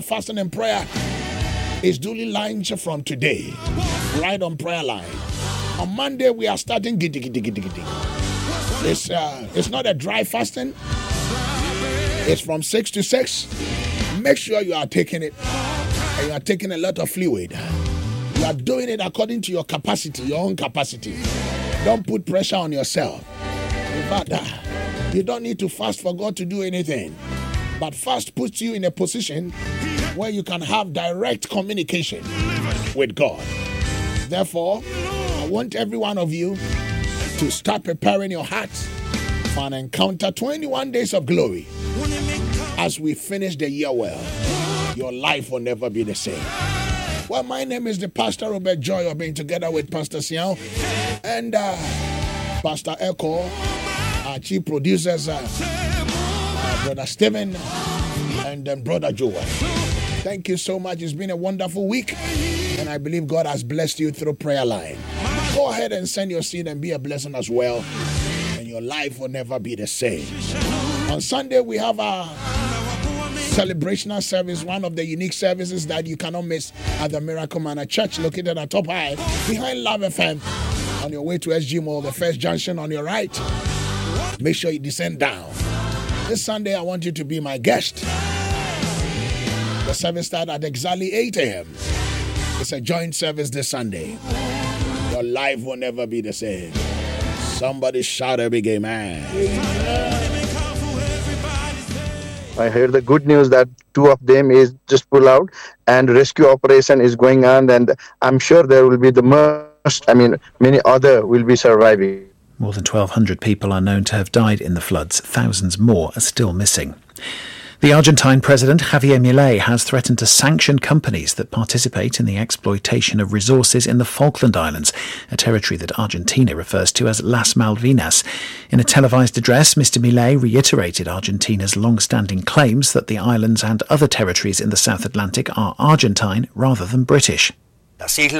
fasting and prayer is duly launched from today, right on Prayer Line. On Monday, we are starting giddy, giddy, giddy, giddy. It's not a dry fasting. It's from 6 to 6. Make sure you are taking it, and you are taking a lot of fluid. You are doing it according to your capacity, your own capacity. Don't put pressure on yourself. But you don't need to fast for God to do anything. But fast puts you in a position where you can have direct communication with God. Therefore, I want every one of you to start preparing your hearts for an encounter, 21 days of glory. As we finish the year well, your life will never be the same. Well, my name is the Pastor Robert Joy, being together with Pastor Siao and Pastor Echo, our chief producers, Brother Stephen, and then Brother Joel. Thank you so much. It's been a wonderful week, and I believe God has blessed you through Prayer Line. Go ahead and send your seed and be a blessing as well, and your life will never be the same. On Sunday, we have our celebrational service, one of the unique services that you cannot miss at the Miracle Manor Church, located at Top High, behind Love FM. On your way to SG Mall, the first junction on your right, make sure you descend down. This Sunday, I want you to be my guest. The service starts at exactly 8 a.m. It's a joint service this Sunday. Your life will never be the same. Somebody shout a big amen. I heard the good news that 2 of them is just pulled out and rescue operation is going on, and I'm sure there will be many other will be surviving. More than 1,200 people are known to have died in the floods. Thousands more are still missing. The Argentine president, Javier Milei, has threatened to sanction companies that participate in the exploitation of resources in the Falkland Islands, a territory that Argentina refers to as Las Malvinas. In a televised address, Mr. Milei reiterated Argentina's long-standing claims that the islands and other territories in the South Atlantic are Argentine rather than British. The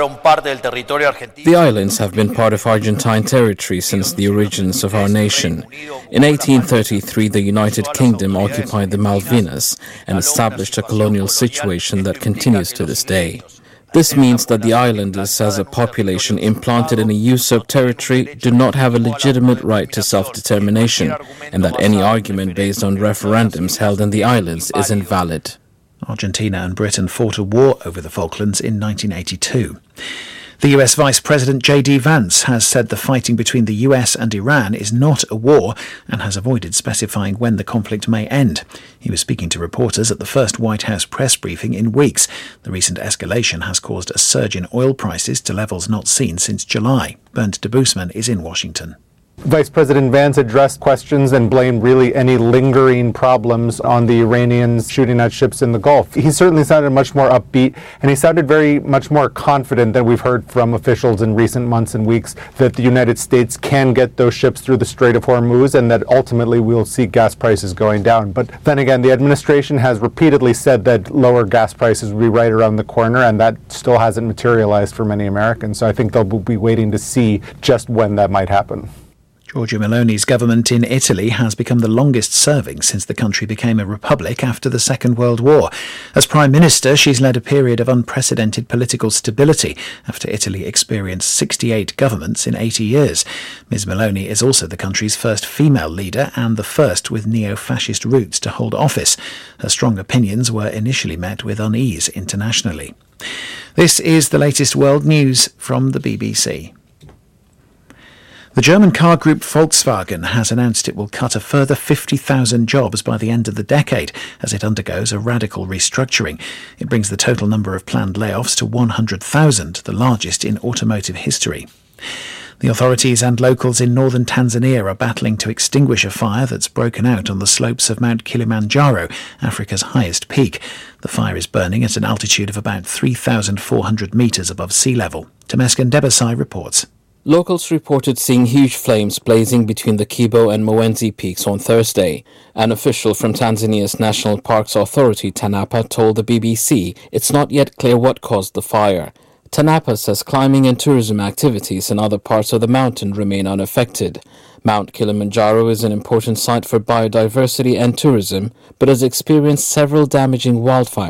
islands have been part of Argentine territory since the origins of our nation. In 1833, the United Kingdom occupied the Malvinas and established a colonial situation that continues to this day. This means that the islanders, as a population implanted in a usurped territory, do not have a legitimate right to self-determination, and that any argument based on referendums held in the islands is invalid. Argentina and Britain fought a war over the Falklands in 1982. The US Vice President J.D. Vance has said the fighting between the US and Iran is not a war and has avoided specifying when the conflict may end. He was speaking to reporters at the first White House press briefing in weeks. The recent escalation has caused a surge in oil prices to levels not seen since July. Bernd de Boosman is in Washington. Vice President Vance addressed questions and blamed really any lingering problems on the Iranians shooting at ships in the Gulf. He certainly sounded much more upbeat, and he sounded very much more confident than we've heard from officials in recent months and weeks that the United States can get those ships through the Strait of Hormuz and that ultimately we'll see gas prices going down. But then again, the administration has repeatedly said that lower gas prices will be right around the corner, and that still hasn't materialized for many Americans. So I think they'll be waiting to see just when that might happen. Giorgia Meloni's government in Italy has become the longest serving since the country became a republic after the Second World War. As Prime Minister, she's led a period of unprecedented political stability after Italy experienced 68 governments in 80 years. Ms Meloni is also the country's first female leader and the first with neo-fascist roots to hold office. Her strong opinions were initially met with unease internationally. This is the latest world news from the BBC. The German car group Volkswagen has announced it will cut a further 50,000 jobs by the end of the decade as it undergoes a radical restructuring. It brings the total number of planned layoffs to 100,000, the largest in automotive history. The authorities and locals in northern Tanzania are battling to extinguish a fire that's broken out on the slopes of Mount Kilimanjaro, Africa's highest peak. The fire is burning at an altitude of about 3,400 metres above sea level. Temesgen Debasai reports. Locals reported seeing huge flames blazing between the Kibo and Mwenzi peaks on Thursday. An official from Tanzania's National Parks Authority, TANAPA, told the BBC it's not yet clear what caused the fire. TANAPA says climbing and tourism activities in other parts of the mountain remain unaffected. Mount Kilimanjaro is an important site for biodiversity and tourism, but has experienced several damaging wildfires